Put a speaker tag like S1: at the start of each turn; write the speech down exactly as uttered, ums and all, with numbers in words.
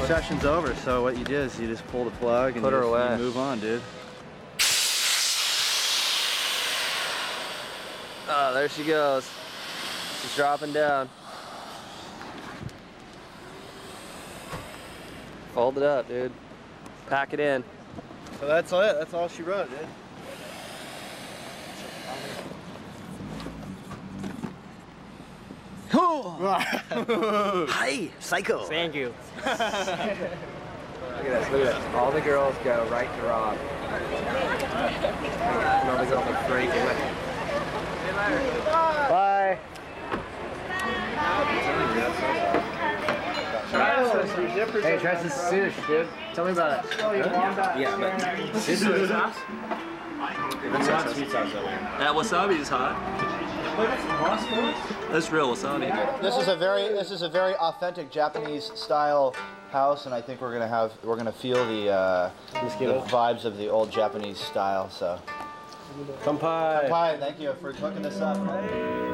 S1: session's over, so what you do is you just pull the plug and
S2: Put
S1: you,
S2: her
S1: just,
S2: away.
S1: you move on, dude.
S2: Oh, there she goes. She's dropping down. Fold it up, dude. Pack it in.
S1: So that's all it. That's all she wrote, dude.
S2: Hi, psycho.
S3: Thank you.
S2: Look at this, look at this. All the girls go right to Rob. All the girls are freaking. Bye. Hey, try some sushi, dude. Tell me about it.
S4: Yeah, but this is sauce. It's not sweet sauce though.
S3: That wasabi is hot. That's real wasabi.
S1: This is a very this is a very authentic Japanese style house, and I think we're gonna have we're gonna feel the uh, the vibes of the old Japanese style. So,
S2: Kampai.
S1: Kampai, thank you for hooking this up.